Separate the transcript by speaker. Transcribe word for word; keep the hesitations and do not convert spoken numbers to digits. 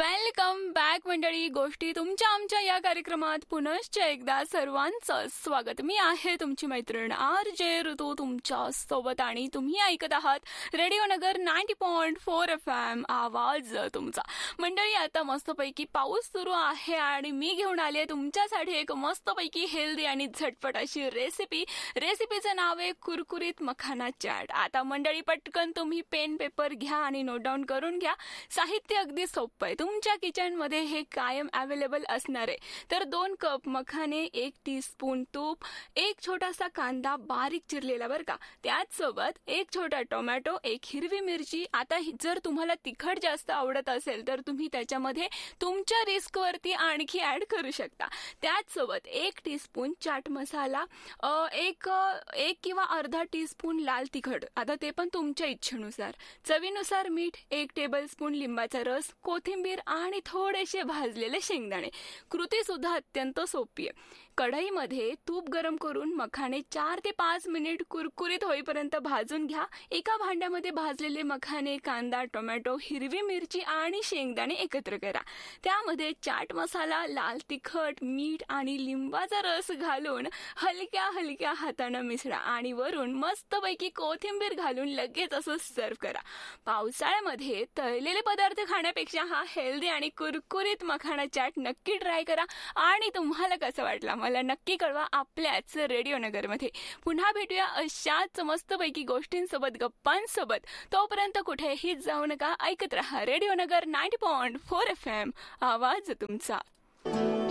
Speaker 1: Welcome back मंडळी. गोष्टी तुमच्या आमच्या या कार्यक्रमात पुनश्च एकदा सर्वांचं स्वागत. मी आहे तुमची मैत्रीण आर जे ऋतू तुमच्या सोबत आणि तुम्ही ऐकत आहात रेडिओ नगर ninety point four F M आवाज तुमचा. मंडळी, आता मस्तपैकी पाऊस सुरू आहे आणि मी घेऊन आले तुमच्यासाठी एक मस्तपैकी हेल्दी आणि झटपट अशी रेसिपी. रेसिपीचं नाव आहे कुरकुरीत मखाना चाट. आता मंडळी, पटकन तुम्ही पेन पेपर घ्या आणि नोट डाऊन करून घ्या. साहित्य अगदी सोपं आहे, तुमच्या किचनमध्ये हे कायम अवेलेबल असणार आहे. तर दोन कप मखाने, एक टीस्पून तूप, एक छोटासा कांदा बारीक चिरलेला बरं का, त्याचसोबत एक छोटा टोमॅटो, एक हिरवी मिरची. आता जर तुम्हाला तिखट जास्त आवडत असेल तर तुम्ही त्याच्यामध्ये तुमच्या रिस्कवरती आणखी ऍड करू शकता. त्याचसोबत एक टीस्पून चाट मसाला, एक एक किंवा अर्धा टीस्पून लाल तिखट, आता ते पण तुमच्या इच्छेनुसार, चवीनुसार मीठ, एक टेबलस्पून लिंबाचा रस, कोथिंबीर आणि थोडेसे भाजलेले शेंगदाणे. कृती सुद्धा अत्यंत सोपी आहे. कढईमध्ये तूप गरम करून मखाने चार ते पाच मिनिट कुरकुरीत होईपर्यंत भाजून घ्या. एका भांड्यामध्ये भाजलेले मखाने, कांदा, टोमॅटो, हिरवी मिरची आणि शेंगदाणे एकत्र करा. त्यामध्ये चाट मसाला, लाल तिखट, मीठ आणि लिंबाचा रस घालून हलक्या हलक्या हाताने मिसळा आणि वरून मस्तपैकी कोथिंबीर घालून लगेच असं सर्व करा. पावसाळ्यामध्ये तळलेले पदार्थ खाण्यापेक्षा हा हेल्दी आणि कुरकुरीत मखाना चाट नक्की ट्राय करा आणि तुम्हाला कसं वाटला मला नक्की कळवा आपल्याच रेडिओ नगरमध्ये. पुन्हा भेटूया अशाच मस्तपैकी गोष्टींसोबत, गप्पांसोबत. तोपर्यंत कुठेही जाऊ नका, ऐकत रहा रेडिओ नगर ninety point four F M आवाज तुमचा.